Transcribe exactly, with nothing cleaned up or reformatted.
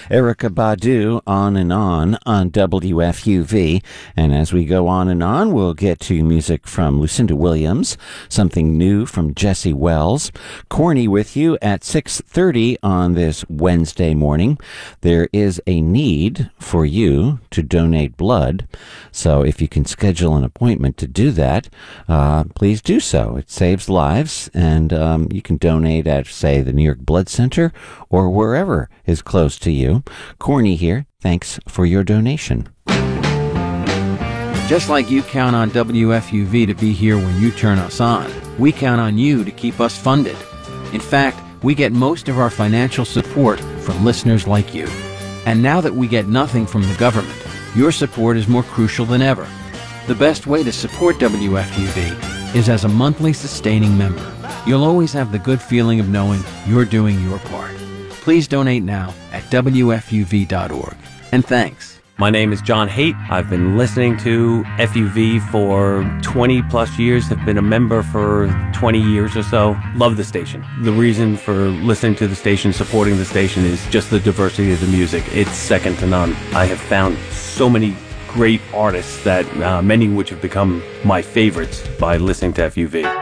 Erykah Badu, On and On on W F U V. And as we go on and on, we'll get to music from Lucinda Williams, something new from Jesse Wells. Corny with you at six thirty on this Wednesday morning. There is a need for you to donate blood. So if you can schedule an appointment to do that, uh, please do so. It saves lives, and um, you can donate at, say, the New York Blood Center or wherever is close to you. Corny here. Thanks for your donation. Just like you count on W F U V to be here when you turn us on, we count on you to keep us funded. In fact, we get most of our financial support from listeners like you. And now that we get nothing from the government, your support is more crucial than ever. The best way to support W F U V is as a monthly sustaining member. You'll always have the good feeling of knowing you're doing your part. Please donate now at W F U V dot org. And thanks. My name is John Haight. I've been listening to F U V for twenty plus years, have been a member for twenty years or so. Love the station. The reason for listening to the station, supporting the station, is just the diversity of the music. It's second to none. I have found so many great artists that uh, many which have become my favorites by listening to F U V.